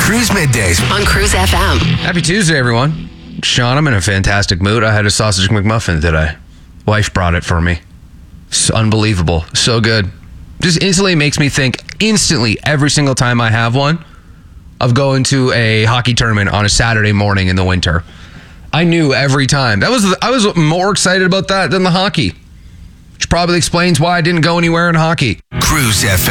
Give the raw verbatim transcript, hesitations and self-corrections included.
Cruise Middays on Cruise F M. Happy Tuesday, everyone. Sean, I'm in a fantastic mood. I had a sausage McMuffin today. Wife brought it for me. It's unbelievable. So good. Just instantly makes me think, instantly, every single time I have one, of going to a hockey tournament on a Saturday morning in the winter. I knew every time. That was I was more excited about that than the hockey. Which probably explains why I didn't go anywhere in hockey. Cruise F